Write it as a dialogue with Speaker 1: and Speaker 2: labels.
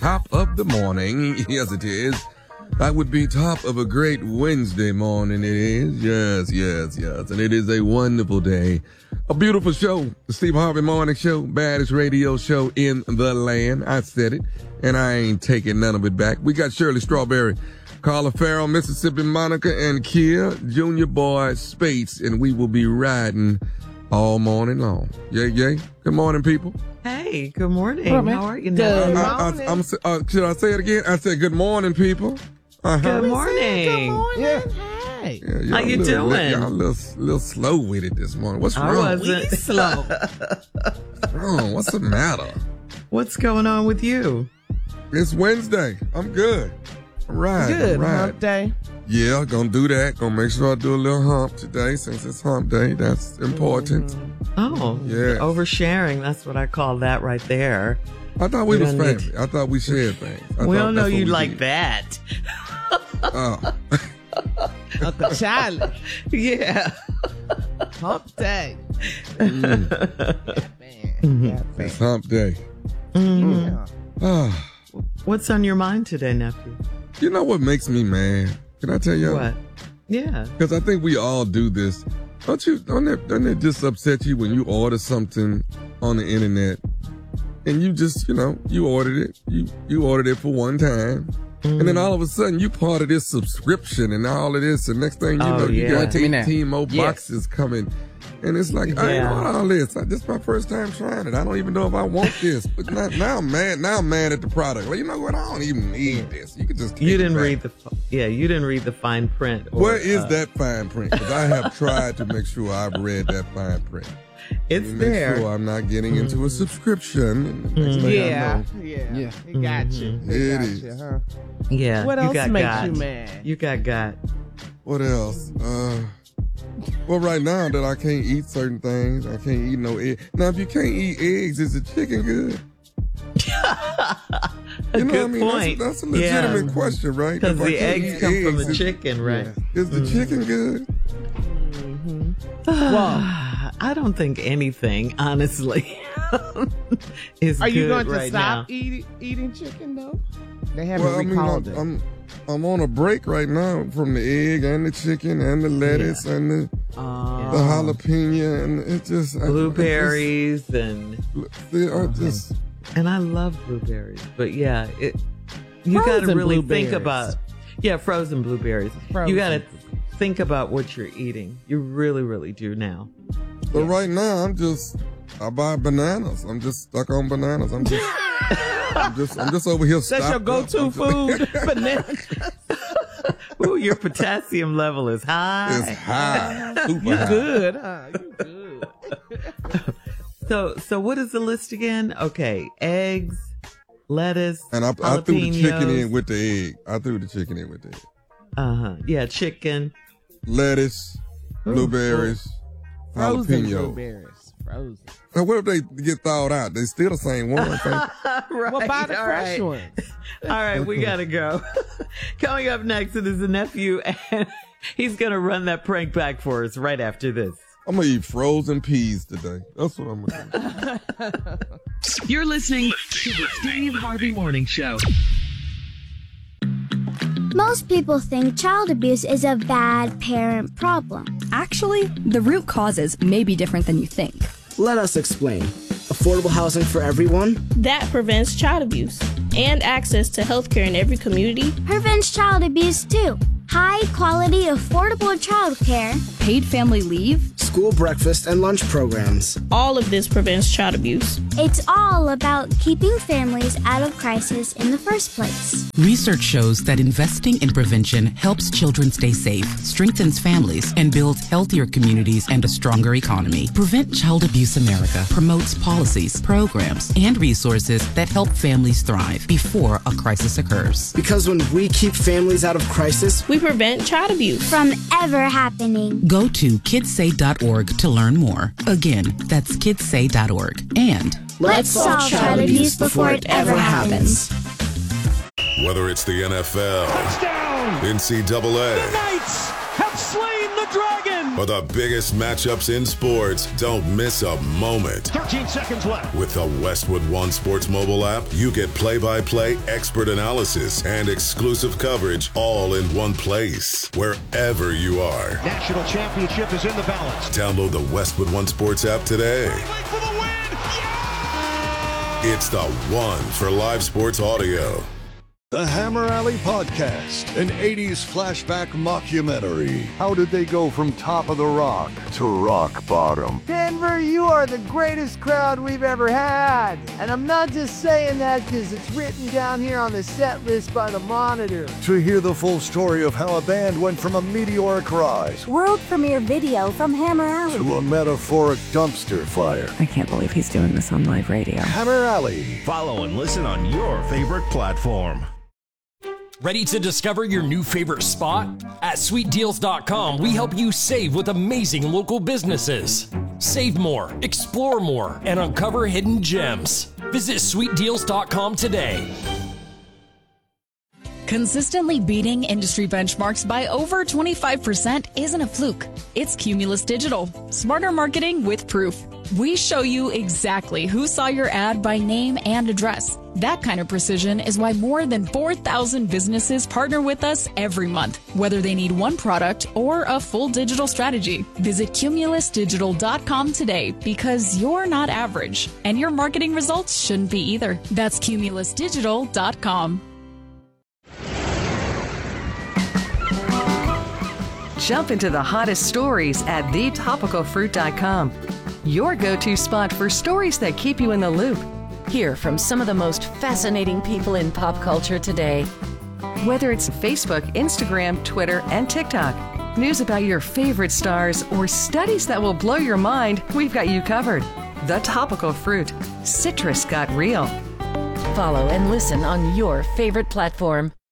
Speaker 1: top of the morning. Yes, it is. That would be top of a great Wednesday morning. It is. Yes. And it is a wonderful day. A beautiful show. The Steve Harvey Morning Show. Baddest radio show in the land. I said it. And I ain't taking none of it back. We got Shirley Strawberry, Carla Farrell, Mississippi Monica, and Kia, Junior Boy Spates. And we will be riding all morning long. Yay. Good morning, people.
Speaker 2: Hey, good morning.
Speaker 3: How are you now?
Speaker 1: Should I say it again? I said good morning, people.
Speaker 2: Good morning.
Speaker 3: Good morning.
Speaker 1: Yeah.
Speaker 3: Hey.
Speaker 1: Yeah,
Speaker 2: How you doing?
Speaker 1: Y'all a little slow with it this morning. What's wrong?
Speaker 2: I wasn't slow.
Speaker 1: What's wrong? What's the matter?
Speaker 2: What's going on with you?
Speaker 1: It's Wednesday. I'm good. All right.
Speaker 3: Good.
Speaker 1: All right.
Speaker 3: Hump day.
Speaker 1: Yeah, gonna do that. Gonna make sure I do a little hump today since it's hump day. That's important.
Speaker 2: Oh,
Speaker 1: Yeah.
Speaker 2: Oversharing. That's what I call that right there.
Speaker 1: I thought we was
Speaker 2: don't need
Speaker 1: family. I thought we shared things.
Speaker 2: We don't know
Speaker 1: that's what
Speaker 2: you
Speaker 1: we
Speaker 2: like
Speaker 1: did.
Speaker 2: that.
Speaker 1: Oh.
Speaker 3: Uncle Charlie.
Speaker 2: Yeah.
Speaker 3: Hump day.
Speaker 1: Mm. It's hump day.
Speaker 3: Yeah.
Speaker 1: Ah.
Speaker 2: What's on your mind today, nephew?
Speaker 1: You know what makes me mad? Can I tell you?
Speaker 2: What? Yeah.
Speaker 1: Because I think we all do this. Don't it just upset you when you order something on the internet and you just, you ordered it. You ordered it for one time. And then all of a sudden you part of this subscription and all of this. And next thing you know, you got 18 more boxes coming. And it's like, I ain't want all this. This is my first time trying it. I don't even know if I want this. But now I'm mad. Now I'm mad at the product. Well, you know what? I don't even need this. You can just
Speaker 2: You didn't read the fine print.
Speaker 1: Where is that fine print? Because I have tried to make sure I've read that fine print.
Speaker 2: It's
Speaker 1: Make
Speaker 2: there.
Speaker 1: sure I'm not getting into a subscription. And the next thing I know,
Speaker 3: He got you. He
Speaker 1: It
Speaker 3: got
Speaker 1: is.
Speaker 3: you, huh?
Speaker 2: Yeah.
Speaker 3: What
Speaker 2: you
Speaker 3: else
Speaker 2: got
Speaker 3: makes
Speaker 2: got.
Speaker 3: you mad?
Speaker 2: You got.
Speaker 1: what else? Well, right now that I can't eat certain things, I can't eat no egg. Now, if you can't eat eggs, is the chicken good?
Speaker 2: Good
Speaker 1: what I mean?
Speaker 2: point.
Speaker 1: That's a legitimate question, right?
Speaker 2: Because
Speaker 1: If I
Speaker 2: the
Speaker 1: can't
Speaker 2: eggs
Speaker 1: eat
Speaker 2: come from
Speaker 1: eggs,
Speaker 2: the chicken, right?
Speaker 1: Is the chicken good?
Speaker 3: Well,
Speaker 2: I don't think anything, honestly, is
Speaker 3: are you
Speaker 2: good
Speaker 3: going to
Speaker 2: right
Speaker 3: stop
Speaker 2: now.
Speaker 3: eating chicken, though? They haven't
Speaker 1: Well,
Speaker 3: recalled it.
Speaker 1: I'm on a break right now from the egg and the chicken and the lettuce and the jalapeno and it just
Speaker 2: Blueberries and I love blueberries, but yeah, you got to
Speaker 3: Frozen
Speaker 2: really
Speaker 3: blueberries.
Speaker 2: think about frozen blueberries. You got to think about what you're eating. You really, really do now.
Speaker 1: But right now I buy bananas. I'm just stuck on bananas. I'm just over here.
Speaker 3: That's your go-to food, bananas.
Speaker 2: Ooh, your potassium level is high.
Speaker 1: It's high. Super
Speaker 3: You
Speaker 1: high.
Speaker 3: good, huh? You good.
Speaker 2: So what is the list again? Okay, eggs, lettuce,
Speaker 1: And I threw the chicken
Speaker 2: jalapenos.
Speaker 1: in with the egg.
Speaker 2: Yeah, chicken.
Speaker 1: Lettuce, blueberries,
Speaker 3: Frozen
Speaker 1: jalapeno.
Speaker 3: blueberries. Frozen.
Speaker 1: And what if they get thawed out? They still the same one.
Speaker 2: Right,
Speaker 3: Well, buy the
Speaker 2: all
Speaker 3: fresh
Speaker 2: right.
Speaker 3: ones.
Speaker 2: All right, we gotta go. Coming up next, it is the nephew, and he's gonna run that prank back for us right after this.
Speaker 1: I'm gonna eat frozen peas today. That's what I'm gonna do.
Speaker 4: You're listening to the Steve Harvey Morning Show.
Speaker 5: Most people think child abuse is a bad parent problem.
Speaker 6: Actually, the root causes may be different than you think.
Speaker 7: Let us explain. Affordable housing for everyone?
Speaker 8: That prevents child abuse and access to healthcare in every community.
Speaker 5: Prevents child abuse too. High quality, affordable childcare.
Speaker 6: Paid family leave,
Speaker 7: School breakfast and lunch programs.
Speaker 8: All of this prevents child abuse.
Speaker 5: It's all about keeping families out of crisis in the first place.
Speaker 9: Research shows that investing in prevention helps children stay safe, strengthens families, and builds healthier communities and a stronger economy. Prevent Child Abuse America promotes policies, programs, and resources that help families thrive before a crisis occurs.
Speaker 7: Because when we keep families out of crisis,
Speaker 8: we prevent child abuse
Speaker 5: from ever happening.
Speaker 9: Go to kidssay.org to learn more. Again, that's kidssay.org. And
Speaker 5: let's solve child abuse before it ever happens.
Speaker 10: Whether it's the NFL,
Speaker 11: touchdown,
Speaker 10: NCAA,
Speaker 11: the Knights have slain the dragon,
Speaker 10: For the biggest matchups in sports, don't miss a moment.
Speaker 11: 13 seconds left.
Speaker 10: With the Westwood One Sports mobile app, you get play-by-play expert analysis and exclusive coverage all in one place, wherever you are.
Speaker 11: National championship is in the balance.
Speaker 10: Download the Westwood One Sports app today.
Speaker 11: For the win!
Speaker 10: It's the one for live sports audio.
Speaker 12: The Hammer Alley Podcast, an 80s flashback mockumentary. How did they go from top of the rock to rock bottom?
Speaker 13: Denver, you are the greatest crowd we've ever had. And I'm not just saying that because it's written down here on the set list by the Monitor.
Speaker 12: To hear the full story of how a band went from a meteoric rise,
Speaker 14: world premiere video from Hammer Alley,
Speaker 12: to a metaphoric dumpster fire.
Speaker 15: I can't believe he's doing this on live radio.
Speaker 12: Hammer Alley.
Speaker 11: Follow and listen on your favorite platform.
Speaker 16: Ready to discover your new favorite spot? At sweetdeals.com, we help you save with amazing local businesses. Save more, explore more, and uncover hidden gems. Visit sweetdeals.com today.
Speaker 6: Consistently beating industry benchmarks by over 25% isn't a fluke. It's Cumulus Digital. Smarter marketing with proof. We show you exactly who saw your ad by name and address. That kind of precision is why more than 4,000 businesses partner with us every month, whether they need one product or a full digital strategy. Visit cumulusdigital.com today because you're not average, and your marketing results shouldn't be either. That's cumulusdigital.com.
Speaker 17: Jump into the hottest stories at thetopicalfruit.com. Your go-to spot for stories that keep you in the loop. Hear from some of the most fascinating people in pop culture today. Whether it's Facebook, Instagram, Twitter, and TikTok, news about your favorite stars, or studies that will blow your mind, we've got you covered. The Topical Fruit. Citrus got real. Follow and listen on your favorite platform.